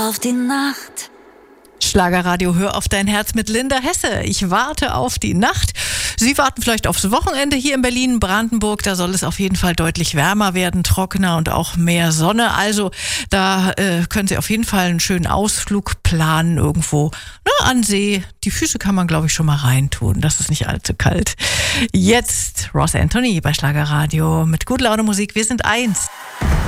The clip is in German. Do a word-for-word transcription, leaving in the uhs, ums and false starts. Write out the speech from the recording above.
auf die Nacht. Schlagerradio, hör auf dein Herz mit Linda Hesse. Ich warte auf die Nacht. Sie warten vielleicht aufs Wochenende hier in Berlin, Brandenburg. Da soll es auf jeden Fall deutlich wärmer werden, trockener und auch mehr Sonne. Also da äh, können Sie auf jeden Fall einen schönen Ausflug planen irgendwo, ne, an See. Die Füße kann man, glaube ich, schon mal reintun. Das ist nicht allzu kalt. Jetzt Ross Anthony bei Schlagerradio mit Gut Laune Musik. Wir sind eins.